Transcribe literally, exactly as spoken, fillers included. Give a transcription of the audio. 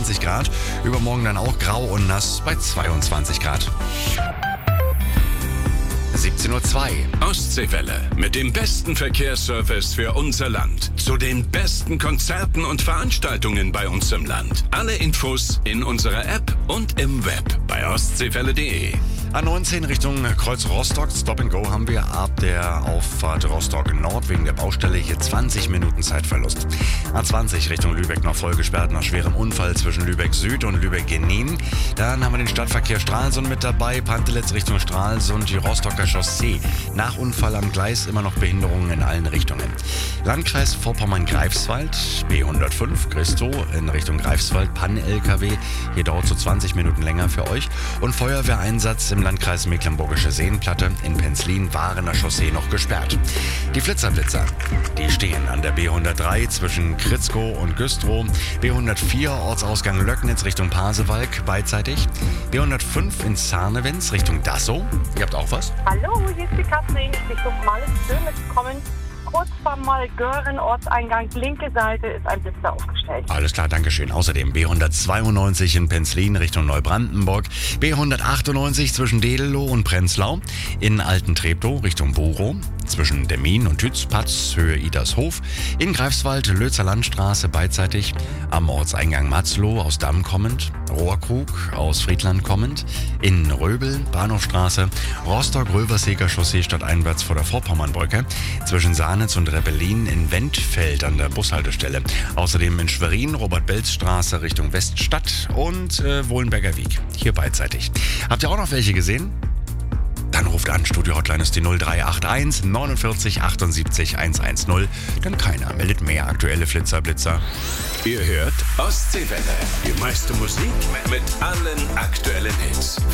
einundzwanzig Grad. Übermorgen dann auch grau und nass bei zweiundzwanzig Grad. siebzehn Uhr zwei. Ostseewelle mit dem besten Verkehrsservice für unser Land. Zu den besten Konzerten und Veranstaltungen bei uns im Land. Alle Infos in unserer App und im Web bei ostseewelle punkt de. A neunzehn Richtung Kreuz Rostock. Stop and Go haben wir ab der Auffahrt Rostock Nord wegen der Baustelle hier zwanzig Minuten Zeitverlust. A zwanzig Richtung Lübeck noch voll gesperrt nach schwerem Unfall zwischen Lübeck Süd und Lübeck Genin. Dann haben wir den Stadtverkehr Stralsund mit dabei. Pantelitz Richtung Stralsund, die Rostocker Chaussee. Nach Unfall am Gleis immer noch Behinderungen in allen Richtungen. Landkreis Vorpommern-Greifswald, B hundertfünf, Christo in Richtung Greifswald, Pann-L K W. Hier dauert so zwanzig Minuten länger für euch. Und Feuerwehreinsatz im Landkreis Mecklenburgische Seenplatte in Penzlin, Warener Chaussee noch gesperrt. Die Flitzerblitzer, die stehen an der B hundertdrei zwischen Kritzkow und Güstrow, B hundertvier Ortsausgang Löcknitz Richtung Pasewalk beidseitig, B hundertfünf in Zarnewitz Richtung Dassow. Ihr habt auch was? Hallo, hier ist die Katrin. Richtung Malz-Böhme gekommen. Kurz vor Malgören, Ortseingang, linke Seite ist ein Blitzer aufgestellt. Alles klar, Dankeschön. Außerdem B hundertzweiundneunzig in Penzlin Richtung Neubrandenburg, B hundertachtundneunzig zwischen Dedelow und Prenzlau, in Altentreptow Richtung Burow, zwischen Demmin und Tützpatz, Höhe Idershof, in Greifswald, Lözer Landstraße beidseitig, am Ortseingang Matzlow aus Damm kommend, Rohrkrug aus Friedland kommend, in Röbel, Bahnhofstraße, Rostock-Röverseger Chaussee stadteinwärts vor der Vorpommernbrücke, zwischen Sahnitz und Rebellin in Wendfeld an der Bushaltestelle. Außerdem in Schwerin, Robert-Belz-Straße Richtung Weststadt und äh, Wohlenberger Weg, hier beidseitig. Habt ihr auch noch welche gesehen? Dann ruft an, Studio-Hotline ist die null drei acht eins neunundvierzig achtundsiebzig hundertzehn. Denn keiner meldet mehr aktuelle Flitzer-Blitzer. Ihr hört Ostseewelle. Die meiste Musik mit allen aktuellen Hits.